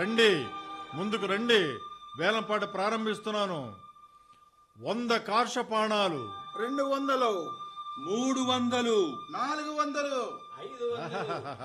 రండి, ముందుకు రండి. వేలంపాట ప్రారంభిస్తున్నాను. 100 కార్షపాణాలు, 200, 300, 400, 500.